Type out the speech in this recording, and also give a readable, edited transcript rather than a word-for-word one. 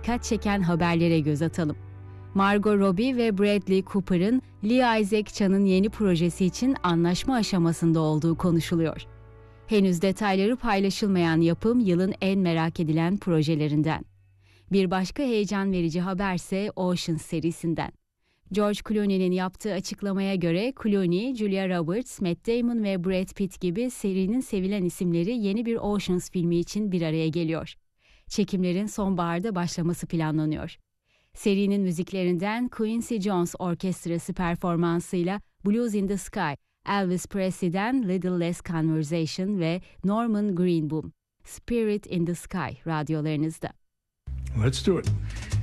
dikkat çeken haberlere göz atalım. Margot Robbie ve Bradley Cooper'ın Lee Isaac Chan'ın yeni projesi için anlaşma aşamasında olduğu konuşuluyor. Henüz detayları paylaşılmayan yapım yılın en merak edilen projelerinden. Bir başka heyecan verici haberse Oceans serisinden. George Clooney'nin yaptığı açıklamaya göre Clooney, Julia Roberts, Matt Damon ve Brad Pitt gibi serinin sevilen isimleri yeni bir Oceans filmi için bir araya geliyor. Çekimlerin sonbaharda başlaması planlanıyor. Serinin müziklerinden Quincy Jones Orkestrası performansıyla Blues in the Sky, Elvis Presley'den Little Less Conversation ve Norman Greenbaum, Spirit in the Sky radyolarınızda. Let's do it.